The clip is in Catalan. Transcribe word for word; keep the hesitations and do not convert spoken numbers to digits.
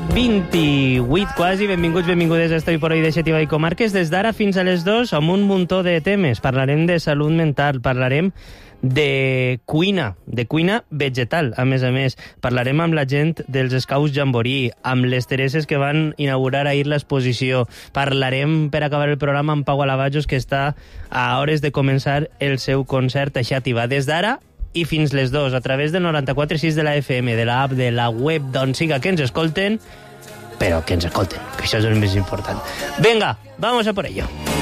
vint-i-vuit quasi. Benvinguts, benvingudes a Estoy por hoy de Xètiva i Comarques. Des d'ara fins a les dues amb un muntó de temes. Parlarem de salut mental, parlarem de cuina, de cuina vegetal, a més a més. Parlarem amb la gent dels Scouts Jamboree, amb les Tereses que van inaugurar ahir l'exposició. Parlarem, per acabar el programa, amb Pau Alavajos, que està a hores de començar el seu concert a Xàtiva. Des d'ara i fins les dues, a través del noranta-quatre coma sis de la F M, de l'app, de la web, d'on siga que ens escolten, però que ens escolten, que això és el més important. Venga, vamos a por ello.